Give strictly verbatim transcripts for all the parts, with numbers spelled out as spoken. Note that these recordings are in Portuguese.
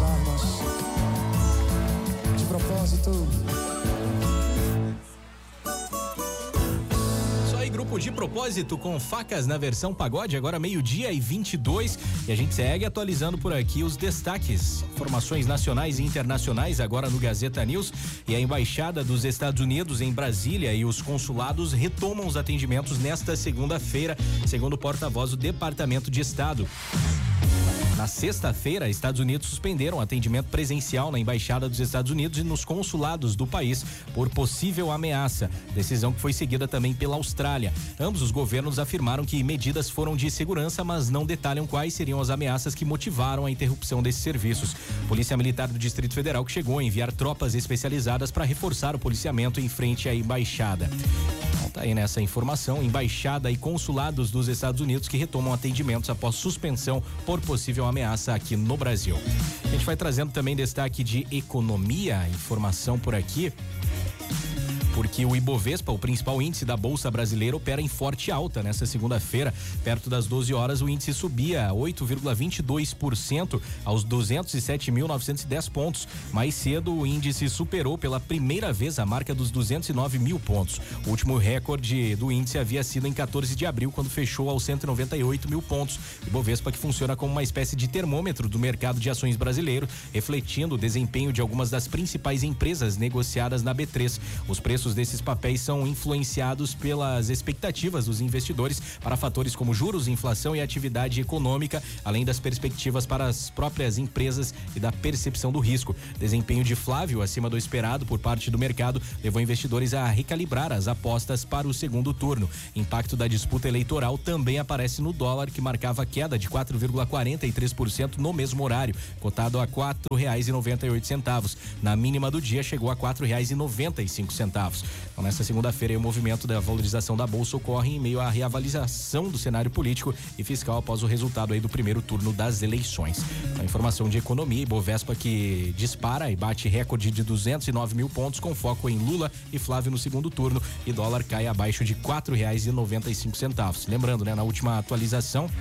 armas. De propósito. Grupo De Propósito com Facas na versão pagode, agora meio-dia e vinte e dois, e a gente segue atualizando por aqui os destaques, informações nacionais e internacionais agora no Gazeta News. E a Embaixada dos Estados Unidos em Brasília e os consulados retomam os atendimentos nesta segunda-feira, segundo o porta-voz do Departamento de Estado. Na sexta-feira, Estados Unidos suspenderam o atendimento presencial na Embaixada dos Estados Unidos e nos consulados do país por possível ameaça, decisão que foi seguida também pela Austrália. Ambos os governos afirmaram que medidas foram de segurança, mas não detalham quais seriam as ameaças que motivaram a interrupção desses serviços. Polícia Militar do Distrito Federal que chegou a enviar tropas especializadas para reforçar o policiamento em frente à embaixada. Então tá aí nessa informação, embaixada e consulados dos Estados Unidos que retomam atendimentos após suspensão por possível ameaça aqui no Brasil. A gente vai trazendo também destaque de economia, informação por aqui, porque o Ibovespa, o principal índice da Bolsa Brasileira, opera em forte alta nesta segunda-feira. Perto das doze horas, o índice subia oito vírgula vinte e dois por cento aos duzentos e sete mil novecentos e dez pontos. Mais cedo, o índice superou pela primeira vez a marca dos duzentos e nove mil pontos. O último recorde do índice havia sido em quatorze de abril, quando fechou aos cento e noventa e oito mil pontos. O Ibovespa, que funciona como uma espécie de termômetro do mercado de ações brasileiro, refletindo o desempenho de algumas das principais empresas negociadas na B três. Os preços desses papéis são influenciados pelas expectativas dos investidores para fatores como juros, inflação e atividade econômica, além das perspectivas para as próprias empresas e da percepção do risco. Desempenho de Flávio acima do esperado por parte do mercado levou investidores a recalibrar as apostas para o segundo turno. Impacto da disputa eleitoral também aparece no dólar, que marcava queda de quatro vírgula quarenta e três por cento no mesmo horário, cotado a quatro reais e noventa e oito centavos. Na mínima do dia chegou a quatro reais e noventa e cinco centavos. Então, nesta segunda-feira, o movimento da valorização da bolsa ocorre em meio à reavaliação do cenário político e fiscal após o resultado aí do primeiro turno das eleições. A informação de economia, Ibovespa que dispara e bate recorde de duzentos e nove mil pontos com foco em Lula e Flávio no segundo turno, e dólar cai abaixo de quatro reais e noventa e cinco centavos. Lembrando, né, na última atualização,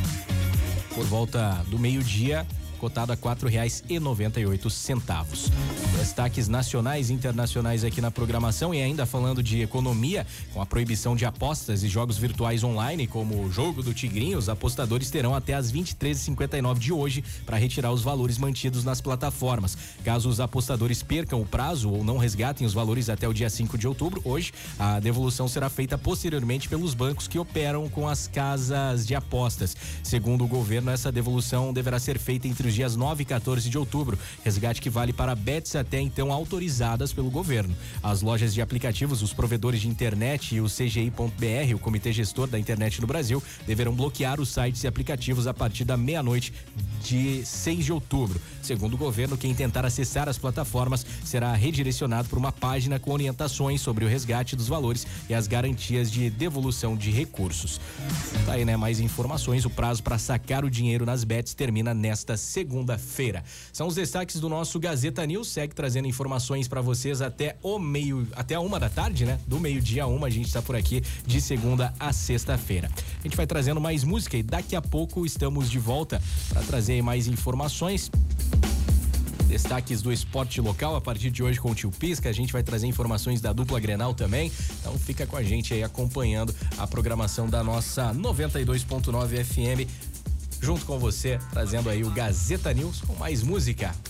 por volta do meio-dia, cotado a quatro reais e noventa e oito centavos. Destaques nacionais e internacionais aqui na programação, e ainda falando de economia, com a proibição de apostas e jogos virtuais online, como o jogo do Tigrinho, os apostadores terão até as vinte e três e cinquenta e nove de hoje para retirar os valores mantidos nas plataformas. Caso os apostadores percam o prazo ou não resgatem os valores até o dia cinco de outubro, hoje, a devolução será feita posteriormente pelos bancos que operam com as casas de apostas. Segundo o governo, essa devolução deverá ser feita entre os dias nove e quatorze de outubro, resgate que vale para bets até então autorizadas pelo governo. As lojas de aplicativos, os provedores de internet e o C G I ponto B R, o Comitê Gestor da Internet no Brasil, deverão bloquear os sites e aplicativos a partir da meia-noite de seis de outubro. Segundo o governo, quem tentar acessar as plataformas será redirecionado para uma página com orientações sobre o resgate dos valores e as garantias de devolução de recursos. Tá aí, né? Mais informações. O prazo para sacar o dinheiro nas bets termina nesta segunda-feira. São os destaques do nosso Gazeta News. Segue trazendo informações para vocês até o meio, até a uma da tarde, né? Do meio-dia a uma, a gente está por aqui de segunda a sexta-feira. A gente vai trazendo mais música e daqui a pouco estamos de volta para trazer mais informações. Destaques do esporte local a partir de hoje com o Tio Pisca. A gente vai trazer informações da dupla Grenal também. Então fica com a gente aí acompanhando a programação da nossa noventa e dois ponto nove F M. Junto com você, trazendo aí o Gazeta News com mais música.